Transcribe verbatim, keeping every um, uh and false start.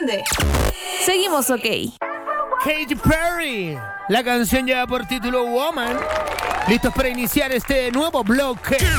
entiende. Seguimos, ok. Katy Perry. La canción lleva por título Woman. Listos para iniciar este nuevo bloque.